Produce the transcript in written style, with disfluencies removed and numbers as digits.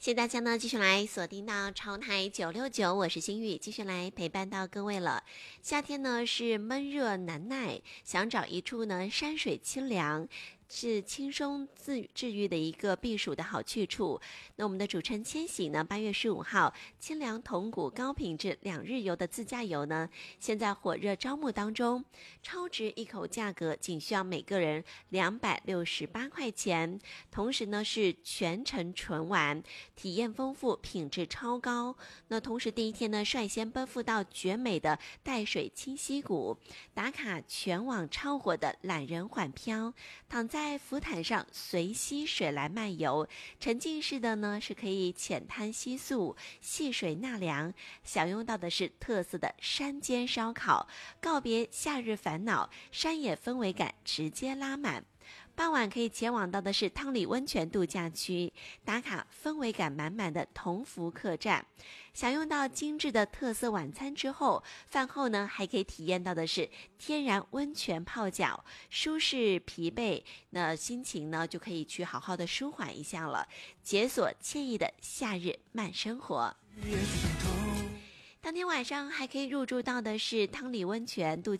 谢谢大家呢，继续来锁定到超台969，我是心雨，继续来陪伴到各位了。夏天呢是闷热难耐，想找一处呢山水清凉，是轻松治愈的一个避暑的好去处。那我们的主持人千禧呢，8月15号清凉同谷高品质2日游的自驾游呢，现在火热招募当中，超值一口价格仅需要每个人268块钱，同时呢是全程纯玩，体验丰富，品质超高。那同时第一天呢，率先奔赴到绝美的带水清溪谷，打卡全网超火的懒人缓漂，躺在浮毯上随溪水来漫游，沉浸式的呢是可以浅滩吸宿，戏水纳凉，享用到的是特色的山间烧烤，告别夏日烦恼，山野氛围感直接拉满。傍晚可以前往到的是汤里温泉度假区，打卡氛围感满满的同福客栈，享用到精致的特色晚餐之后，饭后呢还可以体验到的是天然温泉泡脚，舒适疲惫，那心情呢就可以去好好的舒缓一下了，解锁惬意的夏日慢生活。当天晚上还可以入住到的是汤里温泉度